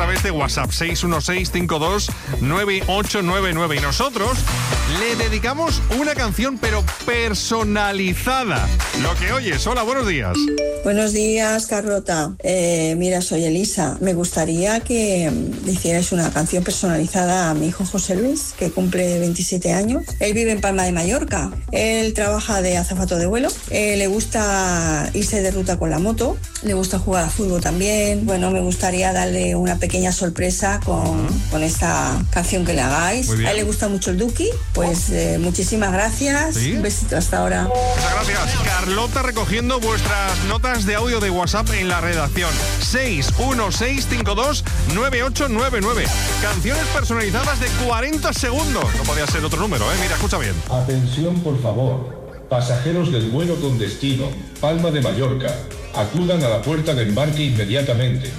través de WhatsApp 616-529899. Y nosotros le dedicamos una canción, pero personalizada. Lo que oyes. Hola, buenos días. Buenos días, Carlota. Mira, soy Elisa. Me gustaría que le hicierais una canción personalizada a mi hijo José Luis, que cumple 27 años. Él vive en Palma de Mallorca. Él trabaja de azafato de vuelo. Le gusta irse de ruta con la moto. Le gusta jugar a fútbol también. Bueno, me gustaría darle una pequeña sorpresa con esta canción que le hagáis. A él le gusta mucho el Duki. Pues muchísimas gracias. ¿Sí? Un besito hasta ahora. Muchas gracias. Carlota recogiendo vuestras notas de audio de WhatsApp en la redacción 616529899. Canciones personalizadas de 40 segundos. No podía ser otro número, ¿eh? Mira, escucha bien. Atención, por favor. Pasajeros del vuelo con destino Palma de Mallorca, acudan a la puerta de embarque inmediatamente.